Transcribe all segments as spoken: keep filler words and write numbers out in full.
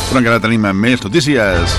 Però encara tenim més notícies.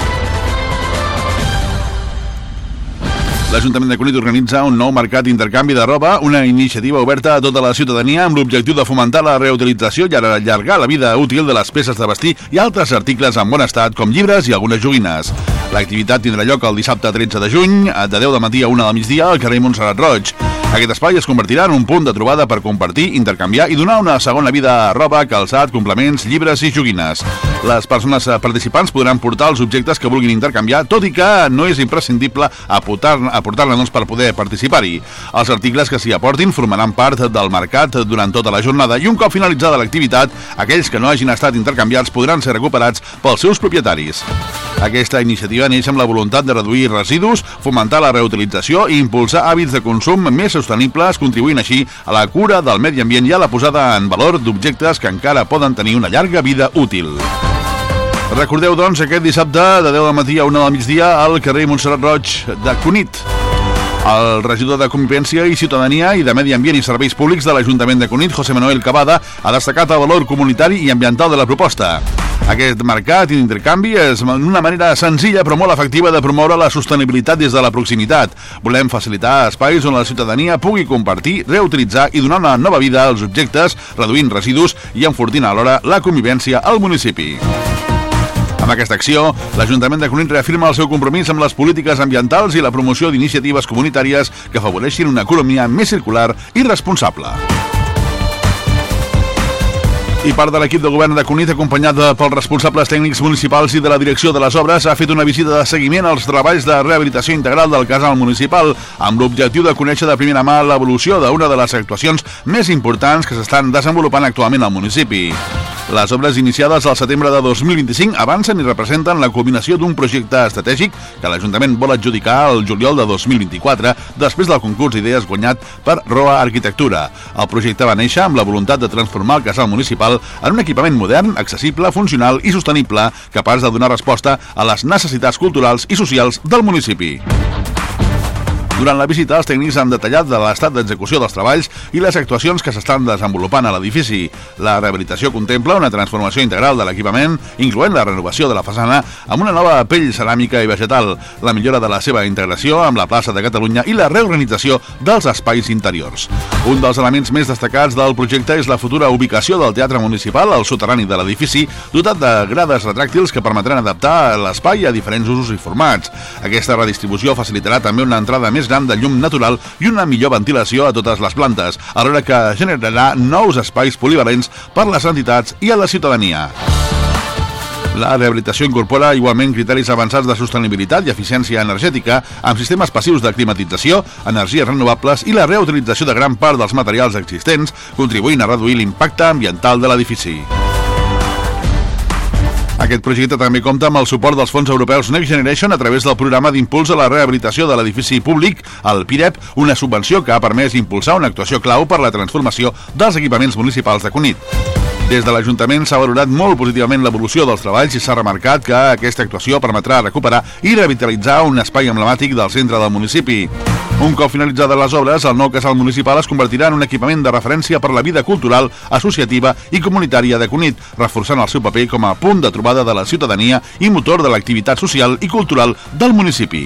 L'Ajuntament de Cunit organitza un nou mercat d'intercanvi de roba, una iniciativa oberta a tota la ciutadania amb l'objectiu de fomentar la reutilització i allargar la vida útil de les peces de vestir i altres articles en bon estat, com llibres i algunes joguines. L'activitat tindrà lloc el dissabte tretze de juny, de deu de matí a una del migdia, al carrer Montserrat Roig. Aquest espai es convertirà en un punt de trobada per compartir, intercanviar i donar una segona vida a roba, calçat, complements, llibres i joguines. Les persones participants podran portar els objectes que vulguin intercanviar, tot i que no és imprescindible aportar-ne aportar-ne doncs, per poder participar-hi. Els articles que s'hi aportin formaran part del mercat durant tota la jornada i un cop finalitzada l'activitat, aquells que no hagin estat intercanviats podran ser recuperats pels seus propietaris. Aquesta iniciativa neix amb la voluntat de reduir residus, fomentar la reutilització i impulsar hàbits de consum més sostenibles, contribuint així a la cura del medi ambient i a la posada en valor d'objectes que encara poden tenir una llarga vida útil. Recordeu, doncs, aquest dissabte de deu del matí a una del migdia al carrer Montserrat Roig de Cunit. El regidor de Convivència i Ciutadania i de Medi Ambient i Serveis Públics de l'Ajuntament de Cunit, José Manuel Cavada, ha destacat el valor comunitari i ambiental de la proposta. Aquest mercat d'intercanvi és una manera senzilla però molt efectiva de promoure la sostenibilitat des de la proximitat. Volem facilitar espais on la ciutadania pugui compartir, reutilitzar i donar una nova vida als objectes, reduint residus i enfortint alhora la convivència al municipi. Amb aquesta acció, l'Ajuntament de Cunit reafirma el seu compromís amb les polítiques ambientals i la promoció d'iniciatives comunitàries que afavoreixin una economia més circular i responsable. I part de l'equip de govern de Cunit, acompanyat pels responsables tècnics municipals i de la direcció de les obres, ha fet una visita de seguiment als treballs de rehabilitació integral del casal municipal, amb l'objectiu de conèixer de primera mà l'evolució d'una de les actuacions més importants que s'estan desenvolupant actualment al municipi. Les obres iniciades al setembre de dos mil vint-i-cinc avancen i representen la culminació d'un projecte estratègic que l'Ajuntament vol adjudicar el juliol de dos mil vint-i-quatre després del concurs d'idees guanyat per Roa Arquitectura. El projecte va néixer amb la voluntat de transformar el casal municipal en un equipament modern, accessible, funcional i sostenible, capaç de donar resposta a les necessitats culturals i socials del municipi. Durant la visita, els tècnics han detallat de l'estat d'execució dels treballs i les actuacions que s'estan desenvolupant a l'edifici. La rehabilitació contempla una transformació integral de l'equipament, incloent la renovació de la façana amb una nova pell ceràmica i vegetal, la millora de la seva integració amb la plaça de Catalunya i la reorganització dels espais interiors. Un dels elements més destacats del projecte és la futura ubicació del Teatre Municipal al soterrani de l'edifici, dotat de grades retràctils que permetran adaptar l'espai a diferents usos i formats. Aquesta redistribució facilitarà també una entrada més gran de llum natural i una millor ventilació a totes les plantes, alhora que generarà nous espais polivalents per les entitats i a la ciutadania. La rehabilitació incorpora igualment criteris avançats de sostenibilitat i eficiència energètica amb sistemes passius de climatització, energies renovables i la reutilització de gran part dels materials existents, contribuint a reduir l'impacte ambiental de l'edifici. Aquest projecte també compta amb el suport dels fons europeus Next Generation a través del programa d'impuls a la rehabilitació de l'edifici públic, el PIREP, una subvenció que ha permès impulsar una actuació clau per la transformació dels equipaments municipals de Cunit. Des de l'Ajuntament s'ha valorat molt positivament l'evolució dels treballs i s'ha remarcat que aquesta actuació permetrà recuperar i revitalitzar un espai emblemàtic del centre del municipi. Un cop finalitzades les obres, el nou casal municipal es convertirà en un equipament de referència per la vida cultural, associativa i comunitària de Cunit, reforçant el seu paper com a punt de trobada de la ciutadania i motor de l'activitat social i cultural del municipi.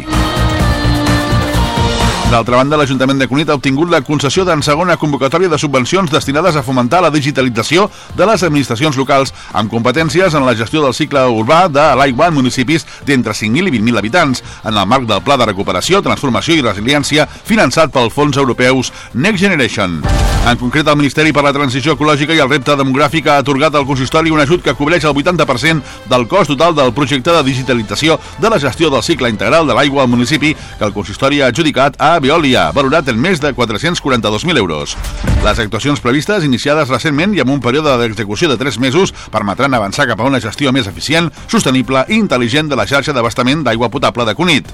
D'altra banda, l'Ajuntament de Cunit ha obtingut la concessió d'en segona convocatòria de subvencions destinades a fomentar la digitalització de les administracions locals amb competències en la gestió del cicle urbà de l'aigua en municipis d'entre cinc mil i vint mil habitants, en el marc del Pla de Recuperació, Transformació i Resiliència finançat pels fons europeus Next Generation. En concret, el Ministeri per la Transició Ecològica i el Repte Demogràfic ha atorgat al consistori un ajut que cobreix el vuitanta per cent del cost total del projecte de digitalització de la gestió del cicle integral de l'aigua al municipi que el consistori ha adjudicat a Veolia, valorat en més de quatre-cents quaranta-dos mil euros. Les actuacions previstes, iniciades recentment i amb un període d'execució de tres mesos, permetran avançar cap a una gestió més eficient, sostenible i intel·ligent de la xarxa d'abastament d'aigua potable de Cunit.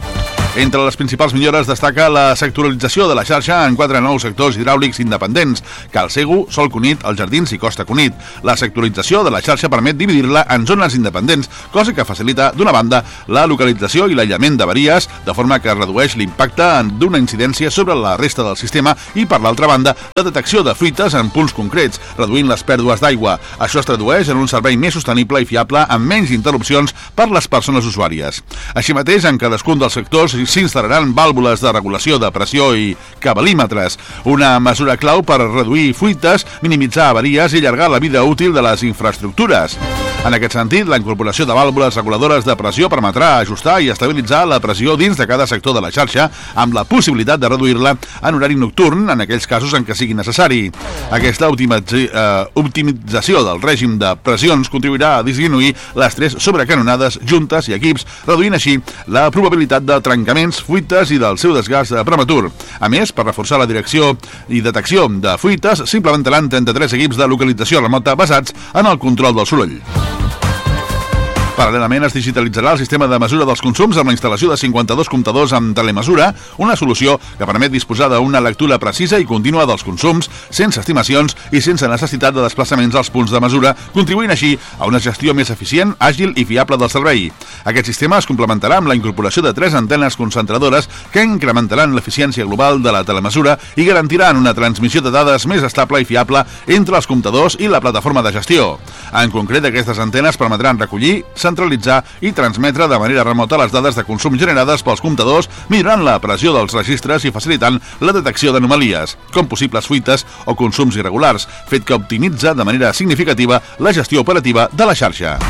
Entre les principals millores destaca la sectorialització de la xarxa en quatre nous sectors hidràulics independents, Cal Sego, Sol Cunit, Els Jardins i Costa Cunit. La sectorialització de la xarxa permet dividir-la en zones independents, cosa que facilita, d'una banda, la localització i l'aïllament d'avaries, de forma que redueix l'impacte d'una incidència sobre la resta del sistema i, per l'altra banda, la detecció de fuites en punts concrets, reduint les pèrdues d'aigua. Això es tradueix en un servei més sostenible i fiable amb menys interrupcions per les persones usuàries. Així mateix, en cadascun dels sectors s'instal·laran vàlvules de regulació de pressió i cabalímetres, una mesura clau per reduir fuites, minimitzar avaries i allargar la vida útil de les infraestructures. En aquest sentit, la incorporació de vàlvules reguladores de pressió permetrà ajustar i estabilitzar la pressió dins de cada sector de la xarxa, amb la possibilitat de reduir-la en horari nocturn en aquells casos en què sigui necessari. Aquesta optimitzi, eh, optimització del règim de pressions contribuirà a disminuir les tres sobrecanonades juntes i equips, reduint així la probabilitat de trencaments, fuites i del seu desgast prematur. A més, per reforçar la direcció i detecció de fuites, s'implementaran trenta-tres equips de localització remota basats en el control del soroll. Paral·lelament es digitalitzarà el sistema de mesura dels consums amb la instal·lació de cinquanta-dos comptadors amb telemesura, una solució que permet disposar d'una lectura precisa i contínua dels consums, sense estimacions i sense necessitat de desplaçaments als punts de mesura, contribuint així a una gestió més eficient, àgil i fiable del servei. Aquest sistema es complementarà amb la incorporació de tres antenes concentradores que incrementaran l'eficiència global de la telemesura i garantiran una transmissió de dades més estable i fiable entre els comptadors i la plataforma de gestió. En concret, aquestes antenes permetran recollir, centralitzar i transmetre de manera remota les dades de consum generades pels comptadors, millorant la pressió dels registres i facilitant la detecció d'anomalies, com possibles fuites o consums irregulars, fet que optimitza de manera significativa la gestió operativa de la xarxa.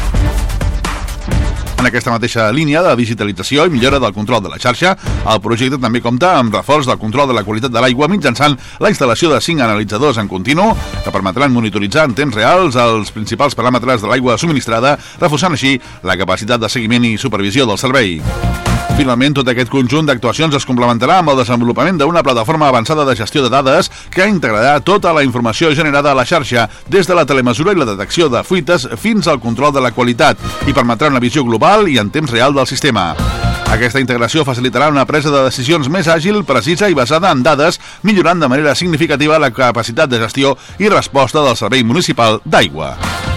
En aquesta mateixa línia de digitalització i millora del control de la xarxa, el projecte també compta amb reforç del control de la qualitat de l'aigua mitjançant la instal·lació de cinc analitzadors en continu que permetran monitoritzar en temps reals els principals paràmetres de l'aigua subministrada, reforçant així la capacitat de seguiment i supervisió del servei. Finalment, tot aquest conjunt d'actuacions es complementarà amb el desenvolupament d'una plataforma avançada de gestió de dades que integrarà tota la informació generada a la xarxa, des de la telemesura i la detecció de fuites fins al control de la qualitat, i permetrà una visió global i en temps real del sistema. Aquesta integració facilitarà una presa de decisions més àgil, precisa i basada en dades, millorant de manera significativa la capacitat de gestió i resposta del Servei Municipal d'Aigua.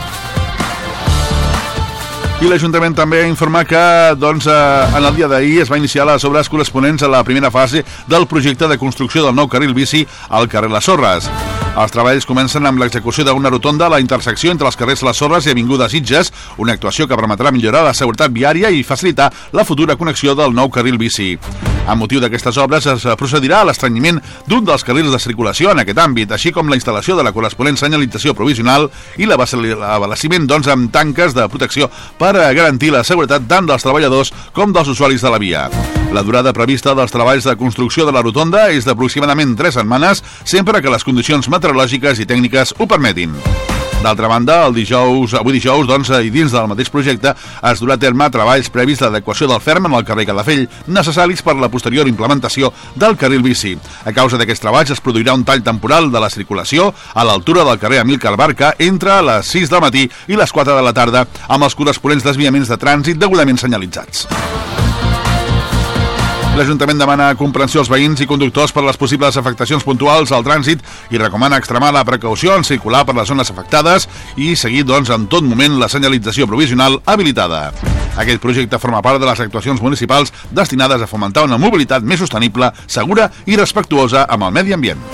I l'Ajuntament també informa que doncs, en el dia d'ahir es va iniciar les obres corresponents a la primera fase del projecte de construcció del nou carril bici al carrer Les Sorres. Els treballs comencen amb l'execució d'una rotonda a la intersecció entre els carrers Les Sorres i Avinguda Sitges, una actuació que permetrà millorar la seguretat viària i facilitar la futura connexió del nou carril bici. Amb motiu d'aquestes obres es procedirà a l'estrenyiment d'un dels carrils de circulació en aquest àmbit, així com la instal·lació de la corresponent senyalització provisional i l'abastiment doncs, amb tanques de protecció per a garantir la seguretat tant dels treballadors com dels usuaris de la via. La durada prevista dels treballs de construcció de la rotonda és d'aproximadament tres setmanes, sempre que les condicions meteorològiques i tècniques ho permetin. D'altra banda, el dijous, avui dijous, doncs, i dins del mateix projecte, es durà a terme treballs previs d'adequació del ferm en el carrer Calafell, necessaris per la posterior implementació del carril bici. A causa d'aquests treballs es produirà un tall temporal de la circulació a l'altura del carrer Amílcar Barca entre les sis del matí i les quatre de la tarda, amb els corresponents desviaments de trànsit degudament senyalitzats. L'Ajuntament demana comprensió als veïns i conductors per les possibles afectacions puntuals al trànsit i recomana extremar la precaució en circular per les zones afectades i seguir, doncs, en tot moment la senyalització provisional habilitada. Aquest projecte forma part de les actuacions municipals destinades a fomentar una mobilitat més sostenible, segura i respectuosa amb el medi ambient.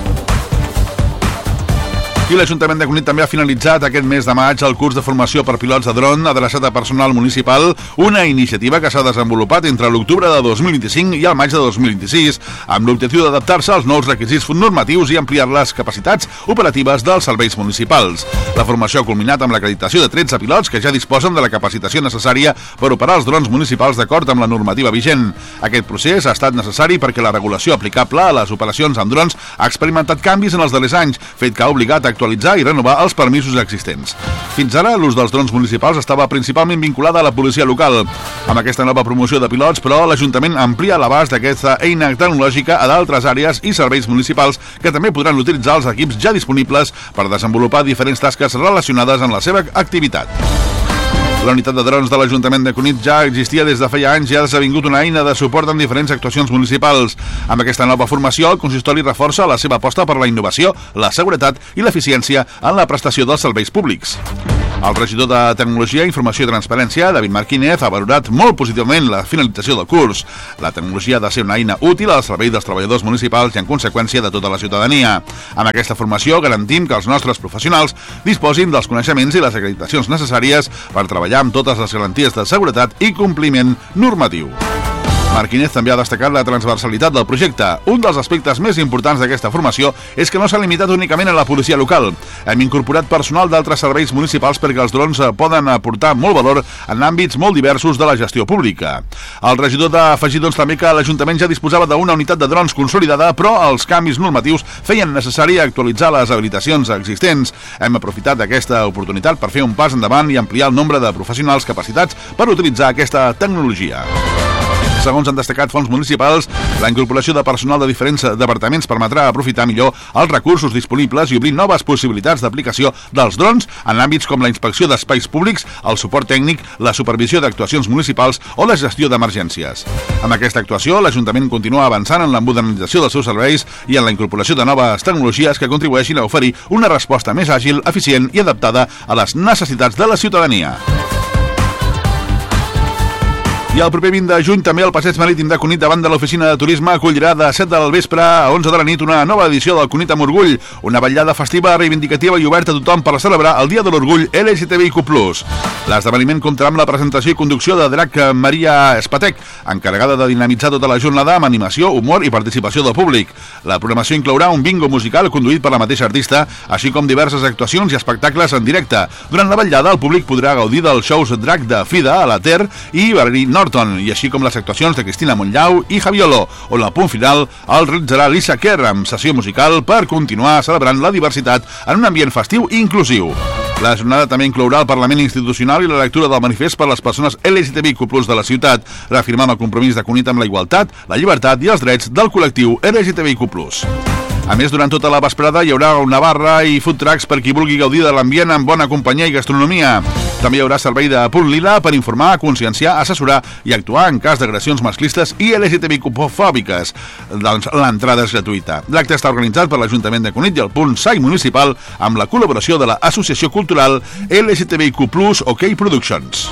I l'Ajuntament de Cunit també ha finalitzat aquest mes de maig el curs de formació per pilots de dron adreçat a personal municipal, una iniciativa que s'ha desenvolupat entre l'octubre de dos mil vint-i-cinc i el maig de dos mil vint-i-sis, amb l'objectiu d'adaptar-se als nous requisits normatius i ampliar les capacitats operatives dels serveis municipals. La formació ha culminat amb l'acreditació de tretze pilots que ja disposen de la capacitació necessària per operar els drons municipals d'acord amb la normativa vigent. Aquest procés ha estat necessari perquè la regulació aplicable a les operacions amb drons ha experimentat canvis en els darrers anys, fet que ha obligat a actualitzar i renovar els permisos existents. Fins ara, l'ús dels drons municipals estava principalment vinculada a la policia local. Amb aquesta nova promoció de pilots, però, l'Ajuntament amplia l'abast d'aquesta eina tecnològica a d'altres àrees i serveis municipals que també podran utilitzar els equips ja disponibles per desenvolupar diferents tasques relacionades amb la seva activitat. La unitat de drons de l'Ajuntament de Cunit ja existia des de feia anys i ha esdevingut una eina de suport en diferents actuacions municipals. Amb aquesta nova formació, el consistori reforça la seva aposta per la innovació, la seguretat i l'eficiència en la prestació dels serveis públics. El regidor de Tecnologia, Informació i Transparència, David Marquínez, ha valorat molt positivament la finalització del curs. La tecnologia ha de ser una eina útil al servei dels treballadors municipals i, en conseqüència, de tota la ciutadania. Amb aquesta formació garantim que els nostres professionals disposin dels coneixements i les acreditacions necessàries per treballar amb totes les garanties de seguretat i compliment normatiu. Marquínez també ha destacat la transversalitat del projecte. Un dels aspectes més importants d'aquesta formació és que no s'ha limitat únicament a la policia local. Hem incorporat personal d'altres serveis municipals perquè els drons poden aportar molt valor en àmbits molt diversos de la gestió pública. El regidor ha afegit doncs, també que l'Ajuntament ja disposava d'una unitat de drons consolidada, però els canvis normatius feien necessari actualitzar les habilitacions existents. Hem aprofitat aquesta oportunitat per fer un pas endavant i ampliar el nombre de professionals capacitats per utilitzar aquesta tecnologia. Segons han destacat fonts municipals, la incorporació de personal de diferents departaments permetrà aprofitar millor els recursos disponibles i obrir noves possibilitats d'aplicació dels drons en àmbits com la inspecció d'espais públics, el suport tècnic, la supervisió d'actuacions municipals o la gestió d'emergències. Amb aquesta actuació, l'Ajuntament continua avançant en la modernització dels seus serveis i en la incorporació de noves tecnologies que contribueixin a oferir una resposta més àgil, eficient i adaptada a les necessitats de la ciutadania. I el proper vint de juny també el Passeig Marítim de Cunit davant de l'Oficina de Turisme acollirà de set del vespre a onze de la nit una nova edició del Cunit amb Orgull, una vetllada festiva, reivindicativa i oberta a tothom per celebrar el Dia de l'Orgull L G T B I Q plus. L'esdeveniment comptarà amb la presentació i conducció de Drac Maria Espatec, encarregada de dinamitzar tota la jornada amb animació, humor i participació del públic. La programació inclourà un bingo musical conduït per la mateixa artista, així com diverses actuacions i espectacles en directe. Durant la vetllada, el públic podrà gaudir dels shows Drac de Fida a la Ter i Valerie Norton, i així com les actuacions de Cristina Montllau i Javiolo, on el punt final el realitzarà Lisa Kerr amb sessió musical per continuar celebrant la diversitat en un ambient festiu i inclusiu. La jornada també inclourà el Parlament Institucional i la lectura del manifest per les persones L G T B I Q plus de la ciutat, reafirmant el compromís de Cunit amb la igualtat, la llibertat i els drets del col·lectiu L G T B I Q plus. A més, durant tota la vesprada hi haurà una barra i food trucks per qui vulgui gaudir de l'ambient amb bona companyia i gastronomia. També hi haurà servei de punt lila per informar, conscienciar, assessorar i actuar en cas d'agressions masclistes i L G T B I Q-fòbiques. Doncs l'entrada és gratuïta. L'acte està organitzat per l'Ajuntament de Cunit i el punt S A I municipal amb la col·laboració de l'Associació Cultural L G T B I Q plus OK Productions.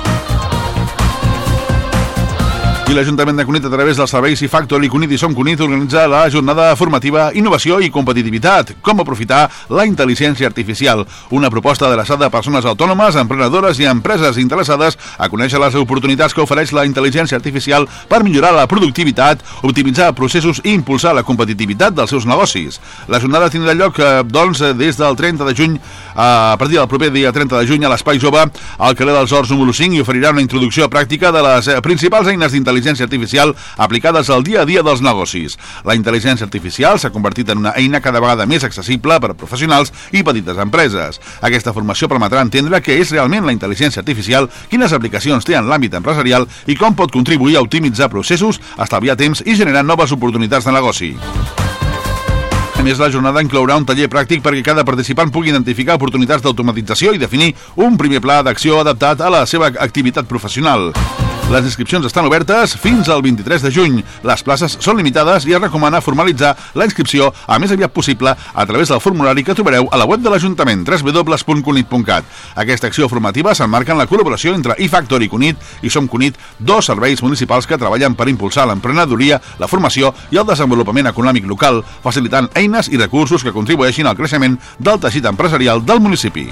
I l'Ajuntament de Cunit, a través dels serveis iFactory Cunit i Som Cunit, organitza la jornada formativa Innovació i Competitivitat. Com aprofitar la intel·ligència artificial. Una proposta adreçada a persones autònomes, emprenedores i empreses interessades a conèixer les oportunitats que ofereix la intel·ligència artificial per millorar la productivitat, optimitzar processos i impulsar la competitivitat dels seus negocis. La jornada tindrà lloc doncs, des del trenta de juny, a partir del proper dia trenta de juny, a l'Espai Jove, al carrer dels Horts número cinc, i oferirà una introducció pràctica de les principals eines d'intel·ligència intel·ligència artificial aplicades al dia a dia dels negocis. La intel·ligència artificial s'ha convertit en una eina cada vegada més accessible per a professionals i petites empreses. Aquesta formació permetrà entendre què és realment la intel·ligència artificial, quines aplicacions té en l'àmbit empresarial i com pot contribuir a optimitzar processos, estalviar temps i generar noves oportunitats de negoci. A més, la jornada inclourà un taller pràctic perquè cada participant pugui identificar oportunitats d'automatització i definir un primer pla d'acció adaptat a la seva activitat professional. Les inscripcions estan obertes fins al vint-i-tres de juny. Les places són limitades i es recomana formalitzar la inscripció a més aviat possible a través del formulari que trobareu a la web de l'Ajuntament, w w w punt cunit punt cat. Aquesta acció formativa s'emmarca en la col·laboració entre iFactory Cunit i Som Cunit, dos serveis municipals que treballen per impulsar l'emprenedoria, la formació i el desenvolupament econòmic local, facilitant eines i recursos que contribueixin al creixement del teixit empresarial del municipi.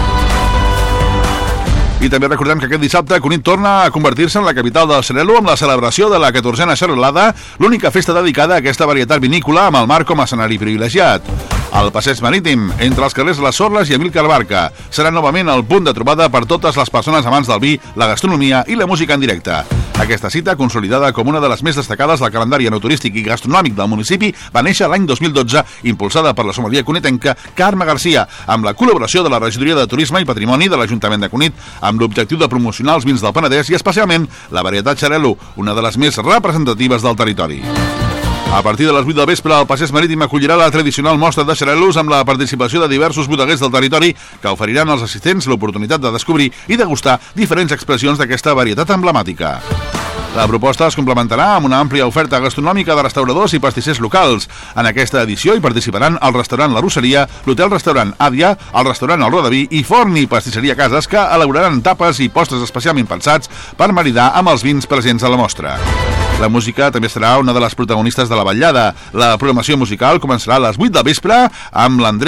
I també recordem que aquest dissabte Cunit torna a convertir-se en la capital del Xarel·lo amb la celebració de la catorzena xarel·lada, l'única festa dedicada a aquesta varietat vinícola amb el mar com a escenari privilegiat. El Passeig Marítim, entre els carrers Les Sorles i Amílcar Barca, serà novament el punt de trobada per totes les persones amants del vi, la gastronomia i la música en directe. Aquesta cita, consolidada com una de les més destacades del calendari enoturístic i gastronòmic del municipi, va néixer l'any dos mil dotze, impulsada per la sommelier cunitenca Carme Garcia, amb la col·laboració de la Regidoria de Turisme i Patrimoni de l'Ajuntament de Cunit, amb l'objectiu de promocionar els vins del Penedès i especialment la varietat Xarel·lo, una de les més representatives del territori. A partir de les vuit del vespre, el Passeig Marítim acollirà la tradicional mostra de xarelos amb la participació de diversos bodeguers del territori que oferiran als assistents l'oportunitat de descobrir i degustar diferents expressions d'aquesta varietat emblemàtica. La proposta es complementarà amb una àmplia oferta gastronòmica de restauradors i pastissers locals. En aquesta edició hi participaran el restaurant La Rosseria, l'hotel-restaurant Àdia, el restaurant El Rodaví i Forn i pastisseria Cases, que elaboraran tapes i postres especialment pensats per maridar amb els vins presents a la mostra. La música també serà una de les protagonistes de la vetllada. La programació musical començarà a les vuit del vespre amb l'Andrés